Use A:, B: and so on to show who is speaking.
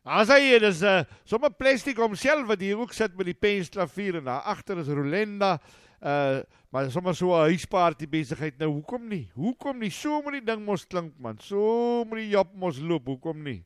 A: As hy, dis sommer plastic homself wat hier ook sit met die pensklavier en daar agter is Rolenda, maar sommer so 'n huisparty besigheid. Nou, hoekom nie? Hoekom nie? So moet die ding mos klink, man. So moet die Jap mos loop, hoekom nie?